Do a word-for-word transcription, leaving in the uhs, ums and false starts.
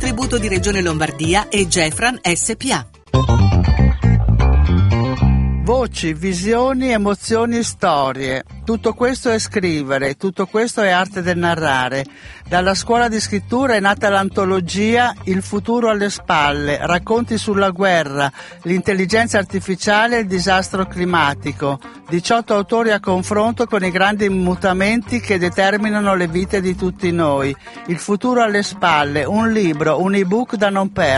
contributo di Regione Lombardia e Gefran S P A. Voci, visioni, emozioni, storie. Tutto questo è scrivere, tutto questo è arte del narrare. Dalla scuola di scrittura è nata l'antologia Il futuro alle spalle, racconti sulla guerra, l'intelligenza artificiale e il disastro climatico. diciotto autori a confronto con i grandi mutamenti che determinano le vite di tutti noi. Il futuro alle spalle, un libro, un ebook da non perdere.